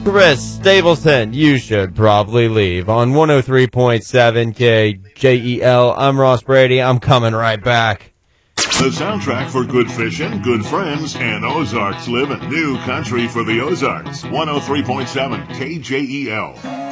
Chris Stapleton, you should probably leave on 103.7 KJEL. I'm Ross Brady. I'm coming right back. The soundtrack for good fishing, good friends, and Ozarks living. New country for the Ozarks. 103.7 KJEL.